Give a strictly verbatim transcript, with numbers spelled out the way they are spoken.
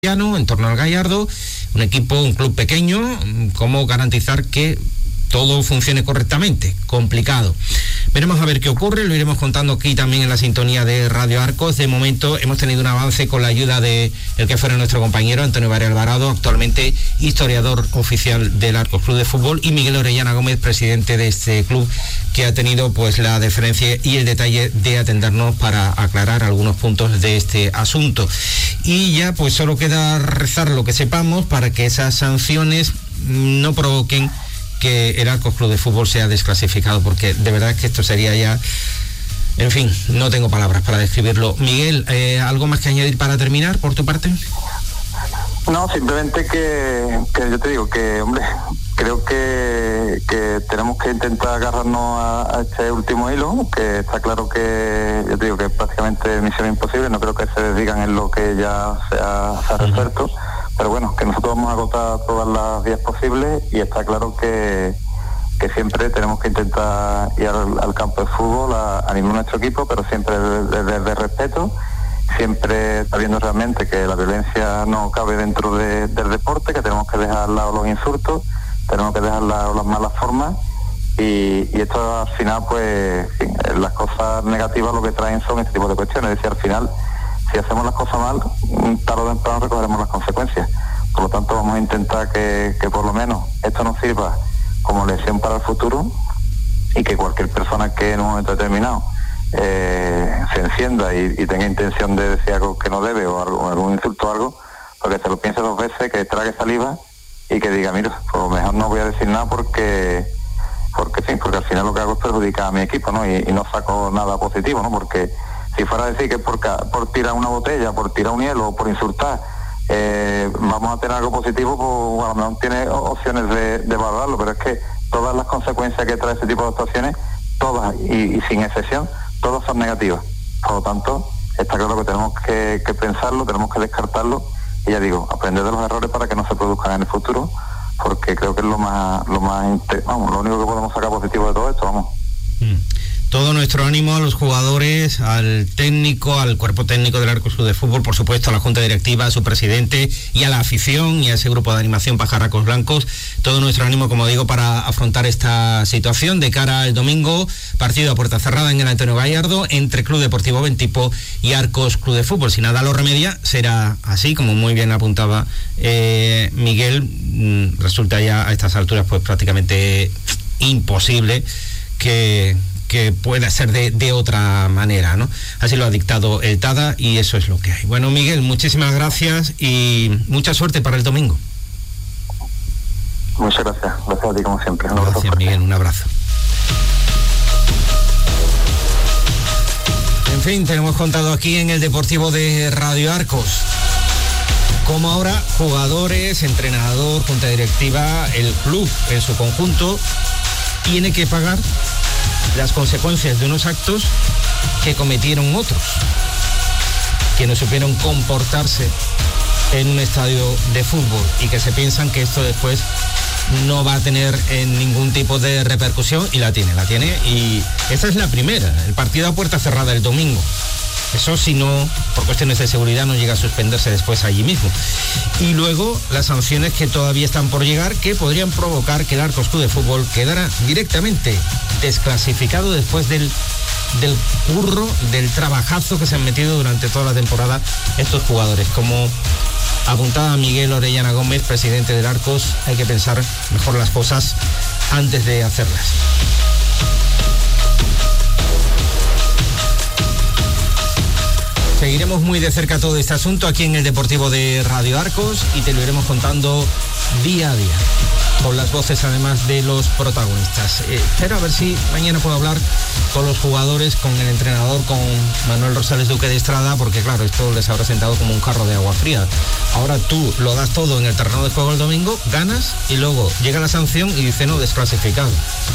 en torno al Gallardo, un equipo, un club pequeño, cómo garantizar que todo funcione correctamente, complicado. Veremos a ver qué ocurre, lo iremos contando aquí también en la sintonía de Radio Arcos. De momento hemos tenido un avance con la ayuda de el que fuera nuestro compañero Antonio Barrio Alvarado, actualmente historiador oficial del Arcos Club de Fútbol, y Miguel Orellana Gómez, presidente de este club, que ha tenido pues la deferencia y el detalle de atendernos para aclarar algunos puntos de este asunto. Y ya pues solo queda rezar lo que sepamos para que esas sanciones no provoquen que el Arcos Club de Fútbol sea desclasificado, porque de verdad es que esto sería ya, en fin, no tengo palabras para describirlo. Miguel, eh, ¿algo más que añadir para terminar por tu parte? No, simplemente que, que yo te digo que, hombre, creo que, que tenemos que intentar agarrarnos a, a este último hilo, que está claro que, yo te digo que es prácticamente misión imposible, no creo que se desdigan en lo que ya se ha, se ha resuelto. Uh-huh. Pero bueno, que nosotros vamos a agotar todas las vías posibles y está claro que, que siempre tenemos que intentar ir al, al campo de fútbol a animar a nuestro equipo, pero siempre desde de, de respeto, siempre sabiendo realmente que la violencia no cabe dentro de, del deporte, que tenemos que dejar al lado los insultos, tenemos que dejar al lado las malas formas y, y esto al final, pues, en fin, las cosas negativas lo que traen son este tipo de cuestiones, es decir, al final, si hacemos las cosas mal, tarde o temprano recogeremos las consecuencias. Por lo tanto, vamos a intentar que, que por lo menos esto nos sirva como lección para el futuro y que cualquier persona que en un momento determinado eh, se encienda y, y tenga intención de decir algo que no debe o, algo, o algún insulto o algo, porque se lo piense dos veces, que trague saliva y que diga, mira, por lo mejor no voy a decir nada porque porque sí, porque al final lo que hago es perjudicar a mi equipo, ¿no? Y, y no saco nada positivo, ¿no? Porque si fuera a decir que por, por tirar una botella, por tirar un hielo o por insultar, eh, vamos a tener algo positivo, pues a lo mejor tiene opciones de, de valorarlo, pero es que todas las consecuencias que trae ese tipo de actuaciones, todas y, y sin excepción, todas son negativas. Por lo tanto, está claro que tenemos que, que pensarlo, tenemos que descartarlo y ya digo, aprender de los errores para que no se produzcan en el futuro, porque creo que es lo más, lo más, vamos, lo único que podemos sacar positivo de todo esto, vamos. Mm. Todo nuestro ánimo a los jugadores, al técnico, al cuerpo técnico del Arcos Club de Fútbol, por supuesto a la Junta Directiva, a su presidente y a la afición y a ese grupo de animación Pajarracos Blancos. Todo nuestro ánimo, como digo, para afrontar esta situación de cara al domingo, partido a puerta cerrada en el Antonio Gallardo entre Club Deportivo Ventipo y Arcos Club de Fútbol. Si nada lo remedia, será así, como muy bien apuntaba eh, Miguel. Resulta ya a estas alturas pues prácticamente imposible que... que pueda ser de, de otra manera, ¿no? Así lo ha dictado el TADA y eso es lo que hay. Bueno, Miguel, muchísimas gracias y mucha suerte para el domingo. Muchas gracias. Gracias a ti, como siempre. Un gracias, abrazo. Miguel, un abrazo. En fin, tenemos contado aquí en el Deportivo de Radio Arcos como ahora jugadores, entrenador, junta directiva, el club en su conjunto tiene que pagar las consecuencias de unos actos que cometieron otros, que no supieron comportarse en un estadio de fútbol y que se piensan que esto después no va a tener eh, ningún tipo de repercusión, y la tiene, la tiene, y esta es la primera, el partido a puerta cerrada el domingo. Eso, si no, por cuestiones de seguridad, no llega a suspenderse después allí mismo. Y luego las sanciones que todavía están por llegar, que podrían provocar que el Arcos Club de Fútbol quedara directamente desclasificado después del, del curro, del trabajazo que se han metido durante toda la temporada estos jugadores. Como apuntaba Miguel Orellana Gómez, presidente del Arcos, hay que pensar mejor las cosas antes de hacerlas. Seguiremos muy de cerca todo este asunto aquí en el Deportivo de Radio Arcos y te lo iremos contando día a día, con las voces además de los protagonistas. Eh, espero a ver si mañana puedo hablar con los jugadores, con el entrenador, con Manuel Rosales Duque de Estrada, porque claro, esto les habrá sentado como un jarro de agua fría. Ahora tú lo das todo en el terreno de juego el domingo, ganas y luego llega la sanción y dice no, desclasificado.